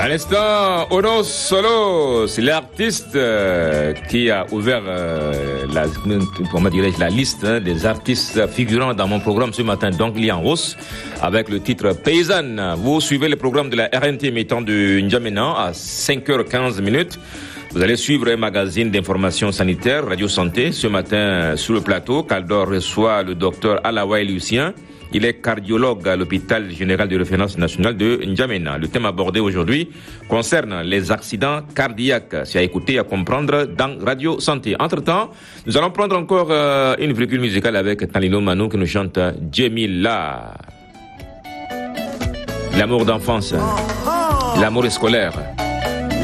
À l'instant, Ono Solo, c'est l'artiste qui a ouvert la liste des artistes figurant dans mon programme ce matin. Donc, il est en hausse avec le titre Paysanne. Vous suivez le programme de la RNT mettant de N'Djamena à 5h15. Vous allez suivre un magazine d'information sanitaire, Radio Santé. Ce matin, sur le plateau, Caldor reçoit le docteur Alawaï Lucien. Il est cardiologue à l'hôpital général de référence nationale de N'Djamena. Le thème abordé aujourd'hui concerne les accidents cardiaques. C'est à écouter et à comprendre dans Radio Santé. Entre-temps, nous allons prendre encore une virgule musicale avec Talino Mano qui nous chante Djemila. L'amour d'enfance, l'amour scolaire.